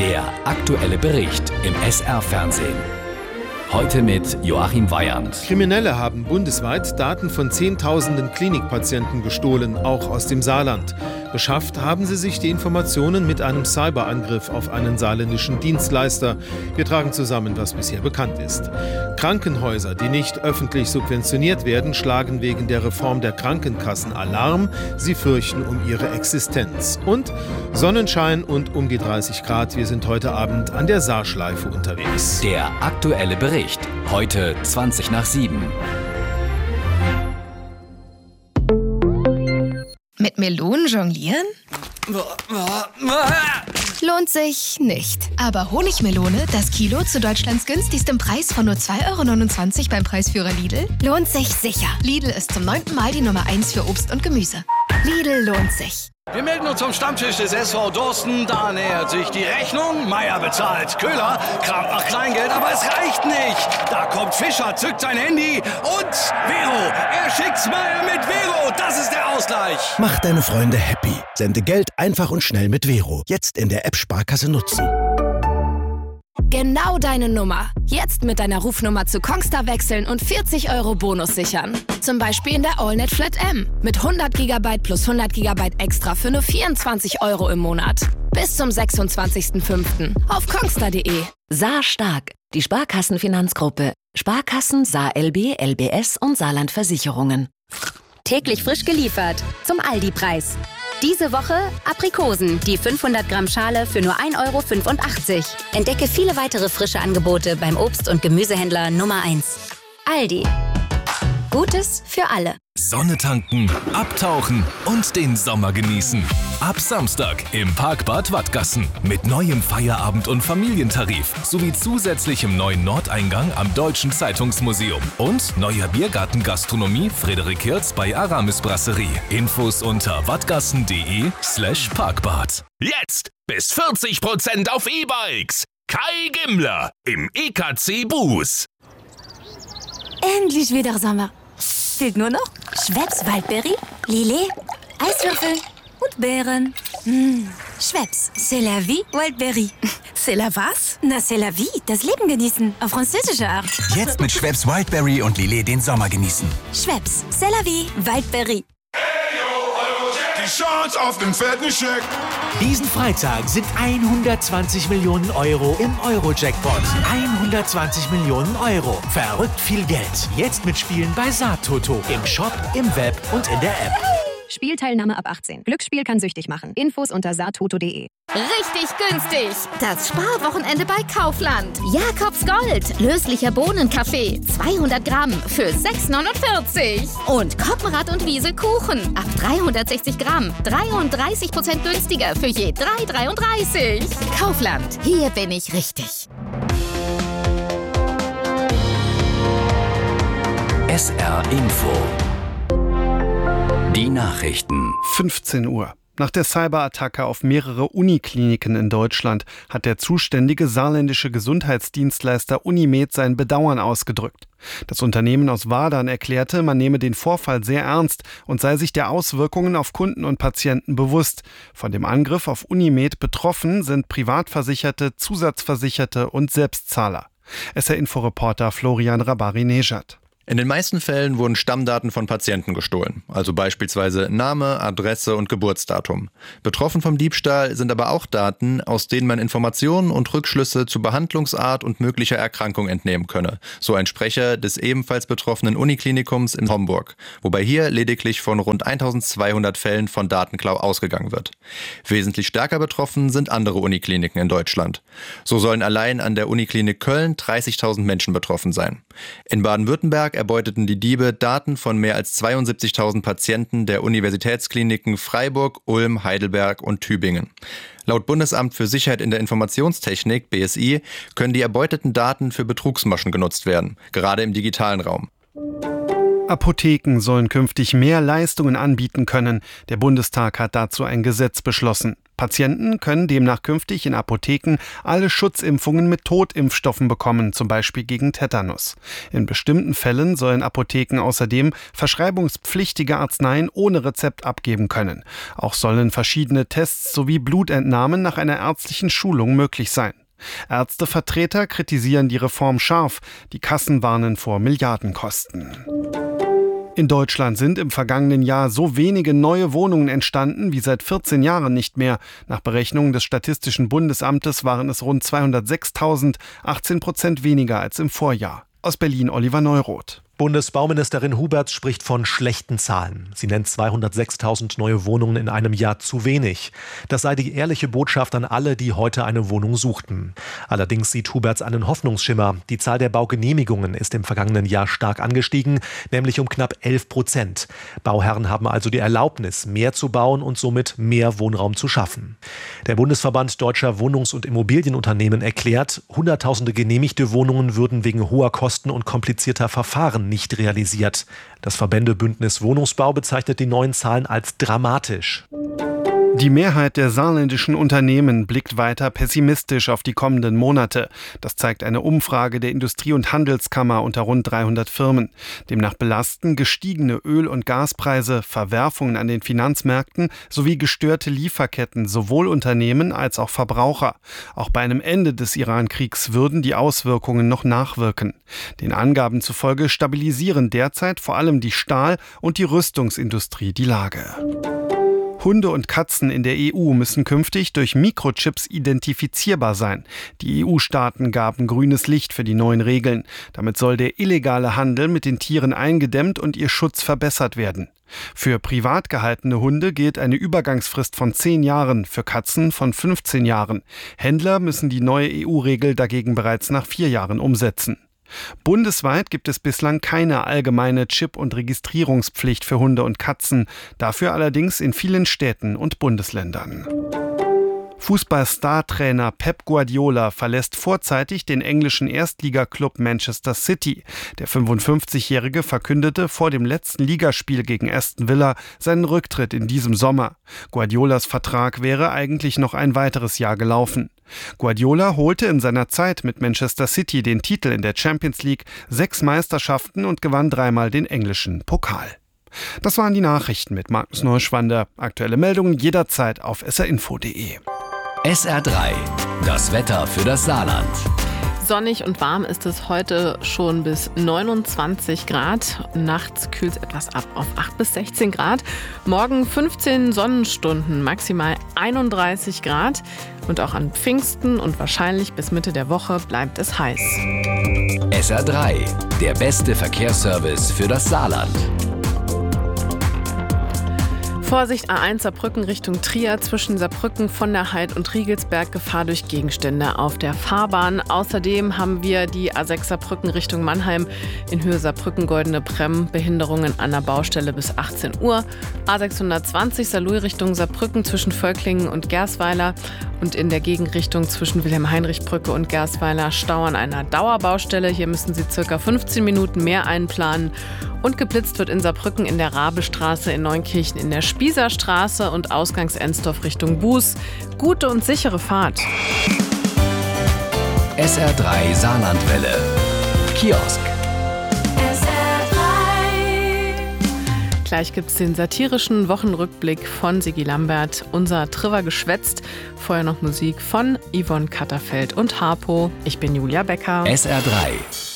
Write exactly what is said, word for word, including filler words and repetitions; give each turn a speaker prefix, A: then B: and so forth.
A: Der aktuelle Bericht im S R-Fernsehen. Heute mit Joachim Weyand.
B: Kriminelle haben bundesweit Daten von Zehntausenden Klinikpatienten gestohlen, auch aus dem Saarland. Beschafft haben sie sich die Informationen mit einem Cyberangriff auf einen saarländischen Dienstleister. Wir tragen zusammen, was bisher bekannt ist. Krankenhäuser, die nicht öffentlich subventioniert werden, schlagen wegen der Reform der Krankenkassen Alarm. Sie fürchten um ihre Existenz. Und Sonnenschein und um die dreißig Grad. Wir sind heute Abend an der Saarschleife unterwegs.
A: Der aktuelle Bericht. Heute zwanzig nach sieben.
C: Mit Melonen jonglieren? Lohnt sich nicht. Aber Honigmelone, das Kilo zu Deutschlands günstigstem Preis von nur zwei Euro neunundzwanzig beim Preisführer Lidl, lohnt sich sicher. Lidl ist zum neunten Mal die Nummer eins für Obst und Gemüse. Lidl lohnt sich.
D: Wir melden uns zum Stammtisch des S V Dorsten. Da nähert sich die Rechnung. Meier bezahlt. Köhler kramt nach Kleingeld, aber es reicht nicht. Da kommt Fischer, zückt sein Handy und Vero. Er schickt's Meier mit Vero. Das ist der Ausgleich.
E: Mach deine Freunde happy. Sende Geld einfach und schnell mit Vero. Jetzt in der App Sparkasse nutzen.
C: Genau deine Nummer. Jetzt mit deiner Rufnummer zu Kongstar wechseln und vierzig Euro Bonus sichern. Zum Beispiel in der AllNet Flat M. Mit hundert Gigabyte plus hundert Gigabyte extra für nur vierundzwanzig Euro im Monat. Bis zum sechsundzwanzigsten fünften auf kongstar punkt de.
F: Saar stark. Die Sparkassenfinanzgruppe. Sparkassen, Saar L B, L B S und Saarland Versicherungen.
G: Täglich frisch geliefert. Zum Aldi-Preis. Diese Woche Aprikosen, die fünfhundert Gramm Schale für nur ein Euro fünfundachtzig. Entdecke viele weitere frische Angebote beim Obst- und Gemüsehändler Nummer eins. Aldi. Gutes für alle.
H: Sonne tanken, abtauchen und den Sommer genießen. Ab Samstag im Parkbad Wattgassen mit neuem Feierabend- und Familientarif sowie zusätzlichem neuen Nordeingang am Deutschen Zeitungsmuseum und neuer Biergartengastronomie Frederik Hirz bei Aramis Brasserie. Infos unter wattgassen.de slash Parkbad. Jetzt bis vierzig Prozent auf E-Bikes. Kai Gimmler im E K C Buß.
I: Endlich wieder Sommer. Fehlt nur noch Schweppes Waldbeere, Lillet, Eiswürfel und Beeren. Mmh. Schweppes, c'est la vie, Waldbeere. C'est la was? Na, c'est la vie, das Leben genießen, auf französische Art.
J: Jetzt mit Schweppes Wildberry und Lillet den Sommer genießen.
I: Schweppes, c'est la vie, Waldbeere.
K: Die Chance auf den fetten Scheck.
L: Diesen Freitag sind hundertzwanzig Millionen Euro im Euro-Jackpot. hundertzwanzig Millionen Euro. Verrückt viel Geld. Jetzt mitspielen bei Saartoto. Im Shop, im Web und in der App.
M: Spielteilnahme ab achtzehn. Glücksspiel kann süchtig machen. Infos unter saartoto punkt de.
N: Richtig günstig. Das Sparwochenende bei Kaufland. Jakobs Gold. Löslicher Bohnenkaffee. zweihundert Gramm für sechs neunundvierzig. Und Koppenrad und Wiese Kuchen. Ab dreihundertsechzig Gramm. dreiunddreißig Prozent günstiger für je drei dreiunddreißig. Kaufland. Hier bin ich richtig.
A: S R Info. Die Nachrichten.
O: fünfzehn Uhr. Nach der Cyberattacke auf mehrere Unikliniken in Deutschland hat der zuständige saarländische Gesundheitsdienstleister Unimed sein Bedauern ausgedrückt. Das Unternehmen aus Wadern erklärte, man nehme den Vorfall sehr ernst und sei sich der Auswirkungen auf Kunden und Patienten bewusst. Von dem Angriff auf Unimed betroffen sind Privatversicherte, Zusatzversicherte und Selbstzahler. S R-Info-Reporter Florian Rabari-Nejad.
P: In den meisten Fällen wurden Stammdaten von Patienten gestohlen, also beispielsweise Name, Adresse und Geburtsdatum. Betroffen vom Diebstahl sind aber auch Daten, aus denen man Informationen und Rückschlüsse zu Behandlungsart und möglicher Erkrankung entnehmen könne, so ein Sprecher des ebenfalls betroffenen Uniklinikums in Homburg, wobei hier lediglich von rund eintausendzweihundert Fällen von Datenklau ausgegangen wird. Wesentlich stärker betroffen sind andere Unikliniken in Deutschland. So sollen allein an der Uniklinik Köln dreißigtausend Menschen betroffen sein. In Baden-Württemberg erbeuteten die Diebe Daten von mehr als zweiundsiebzigtausend Patienten der Universitätskliniken Freiburg, Ulm, Heidelberg und Tübingen. Laut Bundesamt für Sicherheit in der Informationstechnik, B S I, können die erbeuteten Daten für Betrugsmaschen genutzt werden, gerade im digitalen Raum.
O: Apotheken sollen künftig mehr Leistungen anbieten können. Der Bundestag hat dazu ein Gesetz beschlossen. Patienten können demnach künftig in Apotheken alle Schutzimpfungen mit Totimpfstoffen bekommen, zum Beispiel gegen Tetanus. In bestimmten Fällen sollen Apotheken außerdem verschreibungspflichtige Arzneien ohne Rezept abgeben können. Auch sollen verschiedene Tests sowie Blutentnahmen nach einer ärztlichen Schulung möglich sein. Ärztevertreter kritisieren die Reform scharf. Die Kassen warnen vor Milliardenkosten. In Deutschland sind im vergangenen Jahr so wenige neue Wohnungen entstanden wie seit vierzehn Jahren nicht mehr. Nach Berechnungen des Statistischen Bundesamtes waren es rund zweihundertsechstausend, achtzehn Prozent weniger als im Vorjahr. Aus Berlin Oliver Neuroth.
Q: Bundesbauministerin Huberts spricht von schlechten Zahlen. Sie nennt zweihundertsechstausend neue Wohnungen in einem Jahr zu wenig. Das sei die ehrliche Botschaft an alle, die heute eine Wohnung suchten. Allerdings sieht Huberts einen Hoffnungsschimmer. Die Zahl der Baugenehmigungen ist im vergangenen Jahr stark angestiegen, nämlich um knapp elf Prozent. Bauherren haben also die Erlaubnis, mehr zu bauen und somit mehr Wohnraum zu schaffen. Der Bundesverband Deutscher Wohnungs- und Immobilienunternehmen erklärt, Hunderttausende genehmigte Wohnungen würden wegen hoher Kosten und komplizierter Verfahren nicht realisiert. Das Verbändebündnis Wohnungsbau bezeichnet die neuen Zahlen als dramatisch.
O: Die Mehrheit der saarländischen Unternehmen blickt weiter pessimistisch auf die kommenden Monate. Das zeigt eine Umfrage der Industrie- und Handelskammer unter rund dreihundert Firmen. Demnach belasten gestiegene Öl- und Gaspreise, Verwerfungen an den Finanzmärkten sowie gestörte Lieferketten sowohl Unternehmen als auch Verbraucher. Auch bei einem Ende des Iran-Kriegs würden die Auswirkungen noch nachwirken. Den Angaben zufolge stabilisieren derzeit vor allem die Stahl- und die Rüstungsindustrie die Lage. Hunde und Katzen in der E U müssen künftig durch Mikrochips identifizierbar sein. Die E U-Staaten gaben grünes Licht für die neuen Regeln. Damit soll der illegale Handel mit den Tieren eingedämmt und ihr Schutz verbessert werden. Für privat gehaltene Hunde gilt eine Übergangsfrist von zehn Jahren, für Katzen von fünfzehn Jahren. Händler müssen die neue E U-Regel dagegen bereits nach vier Jahren umsetzen. Bundesweit gibt es bislang keine allgemeine Chip- und Registrierungspflicht für Hunde und Katzen, dafür allerdings in vielen Städten und Bundesländern. Fußball-Star-Trainer Pep Guardiola verlässt vorzeitig den englischen Erstligaklub Manchester City. Der fünfundfünfzigjährige verkündete vor dem letzten Ligaspiel gegen Aston Villa seinen Rücktritt in diesem Sommer. Guardiolas Vertrag wäre eigentlich noch ein weiteres Jahr gelaufen. Guardiola holte in seiner Zeit mit Manchester City den Titel in der Champions League, sechs Meisterschaften und gewann dreimal den englischen Pokal. Das waren die Nachrichten mit Markus Neuschwander. Aktuelle Meldungen jederzeit auf s r info punkt d e.
A: S R drei, das Wetter für das Saarland.
R: Sonnig und warm ist es heute schon bis neunundzwanzig Grad. Nachts kühlt es etwas ab auf acht bis sechzehn Grad. Morgen fünfzehn Sonnenstunden, maximal einunddreißig Grad. Und auch an Pfingsten und wahrscheinlich bis Mitte der Woche bleibt es heiß.
A: S R drei, der beste Verkehrsservice für das Saarland.
R: Vorsicht, A eins Saarbrücken Richtung Trier, zwischen Saarbrücken von der Heid und Riegelsberg Gefahr durch Gegenstände auf der Fahrbahn. Außerdem haben wir die A sechs Saarbrücken Richtung Mannheim in Höhe Saarbrücken Goldene Bremm, Behinderungen an der Baustelle bis achtzehn Uhr. A sechshundertzwanzig Saarlouis Richtung Saarbrücken zwischen Völklingen und Gersweiler und in der Gegenrichtung zwischen Wilhelm-Heinrich-Brücke und Gersweiler Stau an einer Dauerbaustelle. Hier müssen Sie circa fünfzehn Minuten mehr einplanen. Und geblitzt wird in Saarbrücken in der Rabestraße, in Neunkirchen in der Spießerstraße und Ausgangs-Ensdorf Richtung Buß. Gute und sichere Fahrt.
A: S R drei Saarlandwelle. Kiosk.
R: S R drei. Gleich gibt es den satirischen Wochenrückblick von Sigi Lambert. Unser Trivia geschwätzt. Vorher noch Musik von Yvonne Katterfeld und Harpo. Ich bin Julia Becker.
A: S R drei.